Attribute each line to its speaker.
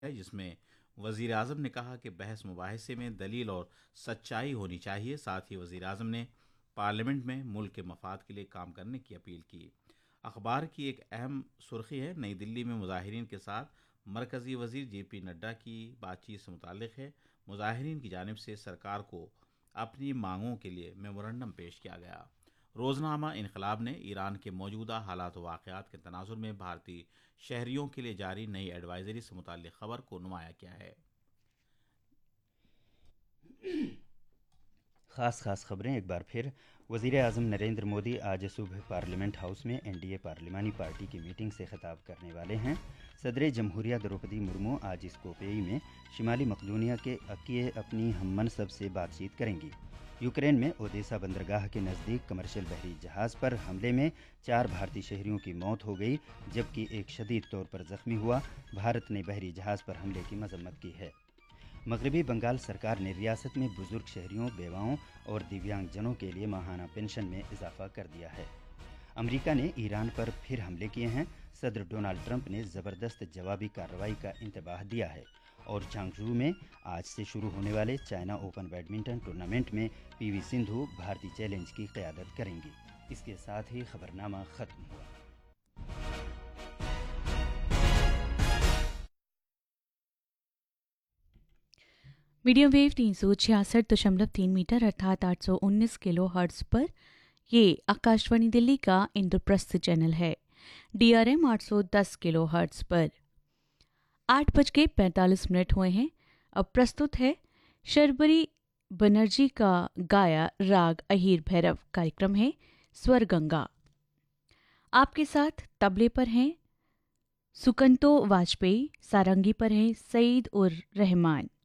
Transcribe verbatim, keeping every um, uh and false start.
Speaker 1: है, जिसमें वजीर आजम ने कहा कि बहस मुबाहिसे में दलील और सच्चाई होनी चाहिए। साथ ही वजीर आजम ने पार्लियामेंट में मुल्क के मफाद के लिए काम करने की अपील की। अखबार की एक अहम सुर्खी है, नई दिल्ली में मुजाहिरीन के साथ मरकजी वजीर जे पी नड्डा की बातचीत से मुतालिक है। मुजाहिरीन की जानिब से सरकार को अपनी मांगों के लिए मेमोरेंडम पेश किया गया। रोजनामा इनकलाब ने ईरान के मौजूदा हालात व वाक़यात के तनाजुर में भारतीय शहरियों के लिए जारी नई एडवाइजरी से मुताल्लिक़ खबर को नुमाया किया है।
Speaker 2: ख़ास ख़ास खबरें एक बार फिर। वज़ीर आज़म नरेंद्र मोदी आज सुबह पार्लियामेंट हाउस में एन डी ए पार्लिमानी पार्टी की मीटिंग से खिताब करने वाले हैं। सदर जमहूरिया द्रौपदी मुर्मू आज स्कोपेई में शिमाली मकदूनिया के अकीय अपनी हम मनसब से बातचीत करेंगी। यूक्रेन में ओदेसा बंदरगाह के नज़दीक कमर्शियल बहरी जहाज़ पर हमले में चार भारतीय शहरियों की मौत हो गई, जबकि एक शदीद तौर पर ज़ख्मी हुआ। भारत ने बहरी जहाज़ पर हमले की मजम्मत की है। मगरबी बंगाल सरकार ने रियासत में बुजुर्ग शहरियों, बेवाओं और दिव्यांगजनों के लिए माहाना पेंशन में इजाफा कर दिया है। अमेरिका ने ईरान पर फिर हमले किए हैं। सदर डोनाल्ड ट्रंप ने ज़बरदस्त जवाबी कार्रवाई का इंतबाह दिया है। और चांगजू में आज से शुरू होने वाले चाइना ओपन बैडमिंटन टूर्नामेंट में पीवी सिंधु भारतीय चैलेंज की क़यादत करेंगी। इसके साथ ही खबरनामा ख़त्म हुआ।
Speaker 3: मीडियम वेव तीन सौ छियासठ दशमलव तीन मीटर अर्थात आठ सौ उन्नीस किलो हर्ट्ज पर ये आकाशवाणी दिल्ली का इंद्रप्रस्थ चैनल है। डीआरएम आठ सौ दस किलो हर्ट्ज पर आठ बज के पैंतालीस मिनट हुए हैं। अब प्रस्तुत है शर्बरी बनर्जी का गाया राग अहीर भैरव। कार्यक्रम है स्वर गंगा। आपके साथ तबले पर हैं सुकंतो वाजपेयी, सारंगी पर हैं सईद उर रहमान।